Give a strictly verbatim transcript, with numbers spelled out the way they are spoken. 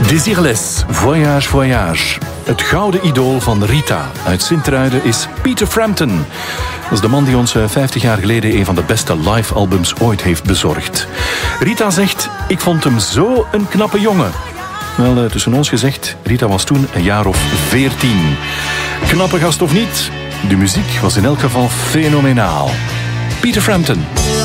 Désirless, Voyage, Voyage. Het gouden idool van Rita uit Sint-Truiden is Peter Frampton. Dat is de man die ons vijftig jaar geleden een van de beste live-albums ooit heeft bezorgd. Rita zegt, ik vond hem zo een knappe jongen. Wel, tussen ons gezegd, Rita was toen een jaar of veertien. Knappe gast of niet, de muziek was in elk geval fenomenaal. Peter Frampton.